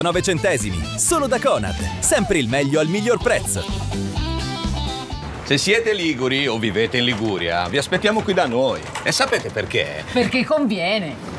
9 centesimi, solo da Conad. Sempre il meglio al miglior prezzo. Se siete liguri o vivete in Liguria, vi aspettiamo qui da noi. E sapete perché? Perché conviene.